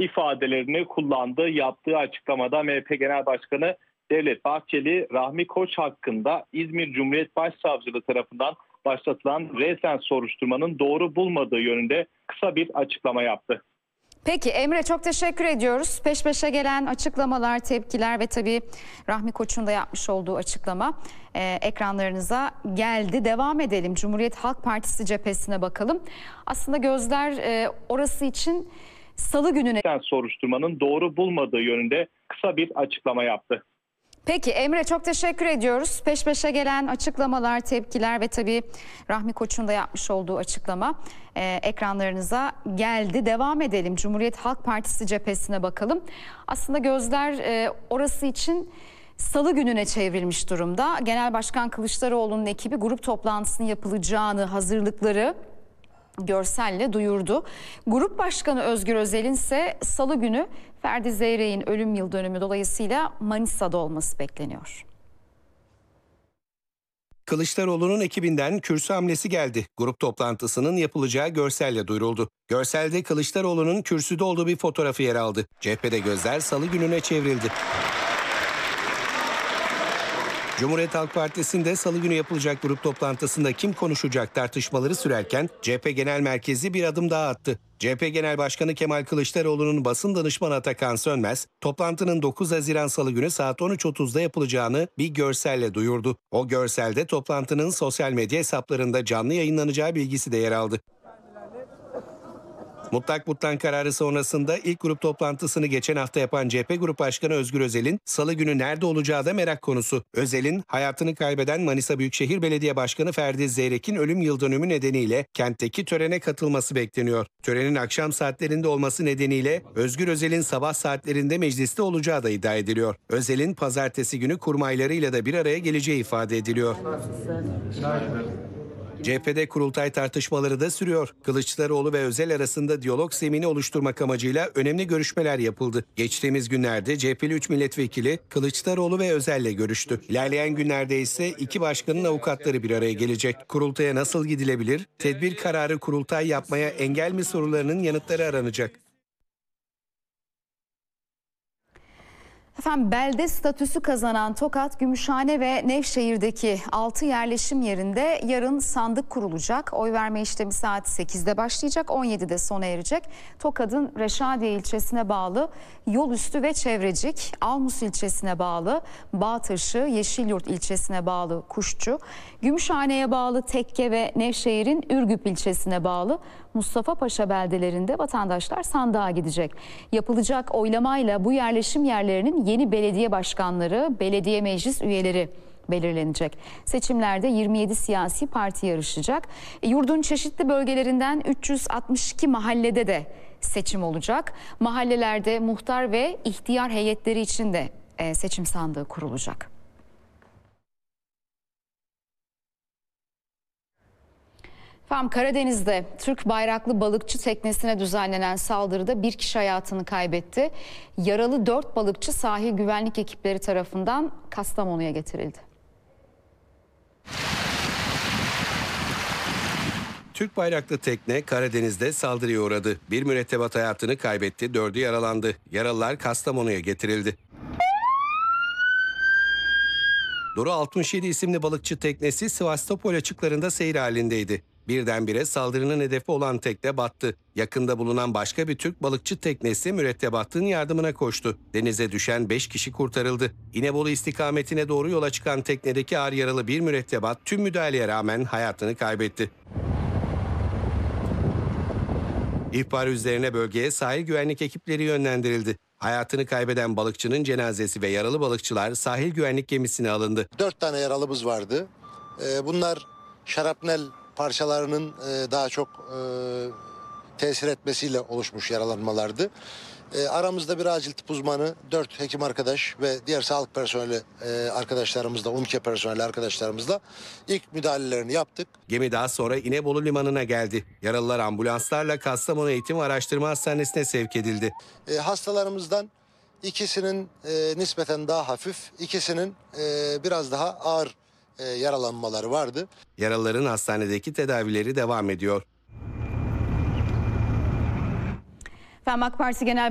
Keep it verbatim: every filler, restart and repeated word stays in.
ifadelerini kullandı. Yaptığı açıklamada M H P Genel Başkanı Devlet Bahçeli, Rahmi Koç hakkında İzmir Cumhuriyet Başsavcılığı tarafından başlatılan resen soruşturmanın doğru bulmadığı yönünde kısa bir açıklama yaptı. Peki Emre, çok teşekkür ediyoruz. Peş peşe gelen açıklamalar, tepkiler ve tabii Rahmi Koç'un da yapmış olduğu açıklama e, ekranlarınıza geldi. Devam edelim. Cumhuriyet Halk Partisi cephesine bakalım. Aslında gözler e, orası için Salı gününe... soruşturmanın doğru bulmadığı yönünde kısa bir açıklama yaptı. Peki Emre, çok teşekkür ediyoruz. Peş peşe gelen açıklamalar, tepkiler ve tabii Rahmi Koç'un da yapmış olduğu açıklama e, ekranlarınıza geldi. Devam edelim. Cumhuriyet Halk Partisi cephesine bakalım. Aslında gözler e, orası için Salı gününe çevrilmiş durumda. Genel Başkan Kılıçdaroğlu'nun ekibi grup toplantısının yapılacağını, hazırlıkları görselle duyurdu. Grup Başkanı Özgür Özel'in ise Salı günü Ferdi Zeyrek'in ölüm yıl dönümü dolayısıyla Manisa'da olması bekleniyor. Kılıçdaroğlu'nun ekibinden kürsü hamlesi geldi. Grup toplantısının yapılacağı görselle duyuruldu. Görselde Kılıçdaroğlu'nun kürsüde olduğu bir fotoğrafı yer aldı. C H P'de gözler Salı gününe çevrildi. Cumhuriyet Halk Partisi'nde Salı günü yapılacak grup toplantısında kim konuşacak tartışmaları sürerken C H P Genel Merkezi bir adım daha attı. C H P Genel Başkanı Kemal Kılıçdaroğlu'nun basın danışmanı Atakan Sönmez, toplantının dokuz Haziran Salı günü saat on üç otuzda yapılacağını bir görselle duyurdu. O görselde toplantının sosyal medya hesaplarında canlı yayınlanacağı bilgisi de yer aldı. Mutlak mutlak kararı sonrasında ilk grup toplantısını geçen hafta yapan C H P Grup Başkanı Özgür Özel'in Salı günü nerede olacağı da merak konusu. Özel'in hayatını kaybeden Manisa Büyükşehir Belediye Başkanı Ferdi Zeyrek'in ölüm yıldönümü nedeniyle kentteki törene katılması bekleniyor. Törenin akşam saatlerinde olması nedeniyle Özgür Özel'in sabah saatlerinde mecliste olacağı da iddia ediliyor. Özel'in pazartesi günü kurmaylarıyla da bir araya geleceği ifade ediliyor. C H P'de kurultay tartışmaları da sürüyor. Kılıçdaroğlu ve Özel arasında diyalog zemini oluşturmak amacıyla önemli görüşmeler yapıldı. Geçtiğimiz günlerde C H P'li üç milletvekili Kılıçdaroğlu ve Özel'le görüştü. İlerleyen günlerde ise iki başkanın avukatları bir araya gelecek. Kurultaya nasıl gidilebilir? Tedbir kararı kurultay yapmaya engel mi sorularının yanıtları aranacak. Efendim, belde statüsü kazanan Tokat, Gümüşhane ve Nevşehir'deki altı yerleşim yerinde yarın sandık kurulacak. Oy verme işlemi saat sekizde başlayacak, on yedide sona erecek. Tokat'ın Reşadiye ilçesine bağlı Yolüstü ve Çevrecik, Almus ilçesine bağlı Bağtaşı, Yeşilyurt ilçesine bağlı Kuşçu, Gümüşhane'ye bağlı Tekke ve Nevşehir'in Ürgüp ilçesine bağlı Mustafa Paşa beldelerinde vatandaşlar sandığa gidecek. Yapılacak oylamayla bu yerleşim yerlerinin yeni belediye başkanları, belediye meclis üyeleri belirlenecek. Seçimlerde yirmi yedi siyasi parti yarışacak. E, yurdun çeşitli bölgelerinden üç yüz altmış iki mahallede de seçim olacak. Mahallelerde muhtar ve ihtiyar heyetleri için de e, seçim sandığı kurulacak. Efendim, Karadeniz'de Türk bayraklı balıkçı teknesine düzenlenen saldırıda bir kişi hayatını kaybetti. Yaralı dört balıkçı sahil güvenlik ekipleri tarafından Kastamonu'ya getirildi. Türk bayraklı tekne Karadeniz'de saldırıya uğradı. Bir mürettebat hayatını kaybetti, dördü yaralandı. Yaralılar Kastamonu'ya getirildi. Duru altmış yedi isimli balıkçı teknesi Sivastopol açıklarında seyir halindeydi. Birdenbire saldırının hedefi olan tekne battı. Yakında bulunan başka bir Türk balıkçı teknesi mürettebatın yardımına koştu. Denize düşen beş kişi kurtarıldı. İnebolu istikametine doğru yola çıkan teknedeki ağır yaralı bir mürettebat tüm müdahaleye rağmen hayatını kaybetti. İhbar üzerine bölgeye sahil güvenlik ekipleri yönlendirildi. Hayatını kaybeden balıkçının cenazesi ve yaralı balıkçılar sahil güvenlik gemisine alındı. Dört tane yaralımız vardı. Bunlar şarapnel parçalarının daha çok tesir etmesiyle oluşmuş yaralanmalardı. Aramızda bir acil tıp uzmanı, dört hekim arkadaş ve diğer sağlık personeli arkadaşlarımızla, UMKE personeli arkadaşlarımızla ilk müdahalelerini yaptık. Gemi daha sonra İnebolu Limanı'na geldi. Yaralılar ambulanslarla Kastamonu Eğitim ve Araştırma Hastanesi'ne sevk edildi. Hastalarımızdan ikisinin nispeten daha hafif, ikisinin biraz daha ağır yaralanmaları vardı. Yaralıların hastanedeki tedavileri devam ediyor. Efendim, AK Parti Genel